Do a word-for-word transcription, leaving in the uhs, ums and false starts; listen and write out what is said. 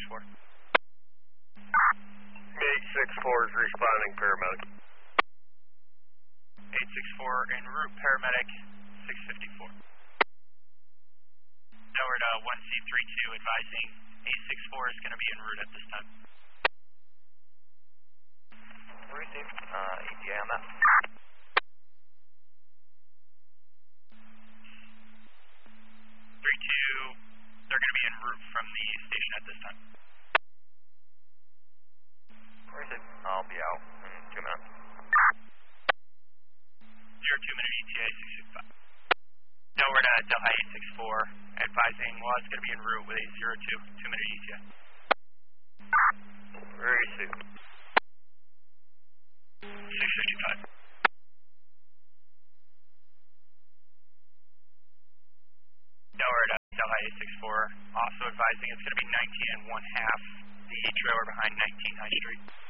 four. eight six four is responding, paramedic. eight six four en route, paramedic six fifty-four. Tower to one C three two advising eight six four is going to be en route at this time. Received. Uh, E T A on that. three two, they're going to be en route from the station at this time. Received. I'll be out in two minutes. Zero two minute E T A six fifty-five. Tower to Delhi eight six four advising well it's going to be en route with a zero two, two minute E T A. Received. six fifty-five. Tower to Delhi eight six four also advising it's going to be nineteen and one half, the trailer behind nineteen High Street.